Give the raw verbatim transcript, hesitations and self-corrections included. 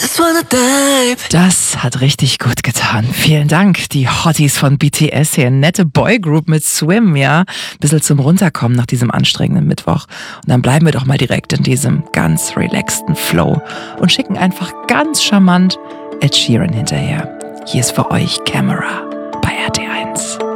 Das hat richtig gut getan. Vielen Dank. Die Hotties von B T S hier. Nette Boygroup mit Swim, ja. Bisschen zum Runterkommen nach diesem anstrengenden Mittwoch. Und dann bleiben wir doch mal direkt in diesem ganz relaxten Flow und schicken einfach ganz charmant Ed Sheeran hinterher. Hier ist für euch Camera bei R T eins.